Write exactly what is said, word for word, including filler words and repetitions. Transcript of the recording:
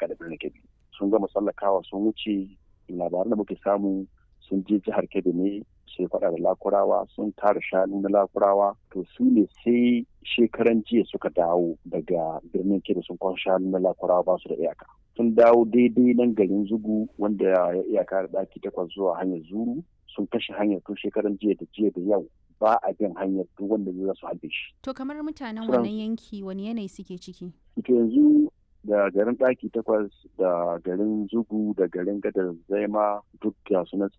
iyaka da birnin Kebbi. Sun gama tsallakawa sun wuce, labaran da muke samu sun je jihar Kebbi ne sai faɗa da Lakurawa, sun tara shanu na Lakurawa, to su ne sai shekaran jiya suka dawo daga birnin Kebbi sun kwan shanu na Lakurawa ba su da iyaka. Sun dawo daidai nan garin Zugu wanda ya iyaka da ɗaki takwas zuwa hanyar Zuru, sun kashe hanyar tun shekaran jiya da jiya da yau ba a bin hanyar duk wanda zai su haɗe shi. To kamar mutanen wannan yanki wani yanayi suke ciki? To yanzu da garin ɗaki takwas da garin Zugu da garin Gadar Zaima duk ga sunan